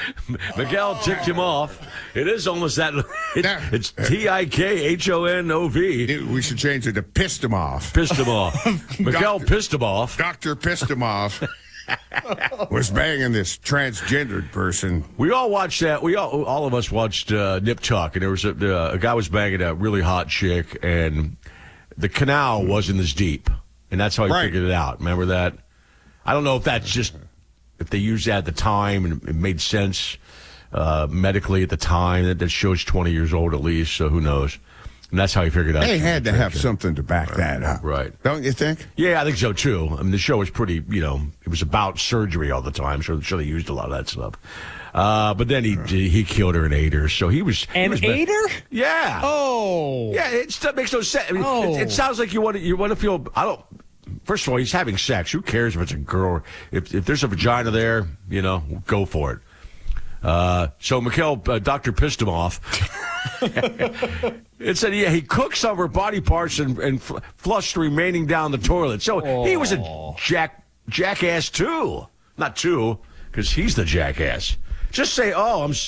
Miguel ticked him off. It is almost that. It's Tikhonov. Dude, we should change it to pissed him off. Pissed him off. Miguel pissed him off. Dr. Pissed him off was banging this transgendered person. We all watched that. All of us watched Nip Tuck, and there was a guy was banging a really hot chick, and the canal wasn't as deep, and that's how he figured it out. Remember that? I don't know if that's just if they used that at the time and it made sense medically at the time. That show's 20 years old at least, so who knows? And that's how he figured out. They had to have something to back that up. Right. Don't you think? Yeah, I think so, too. I mean, the show was pretty, it was about surgery all the time, so I'm sure they used a lot of that stuff. But then he killed her and ate her, so he was... Ate her? Yeah. Oh. Yeah, it makes no sense. I mean, it sounds like you want to feel... First of all, he's having sex. Who cares if it's a girl? If there's a vagina there, go for it. So Miguel, Dr. pissed him off. It said, he cooked some of her body parts and flushed the remaining down the toilet. So he was a jackass too. Not two, because he's the jackass. Just say, I'm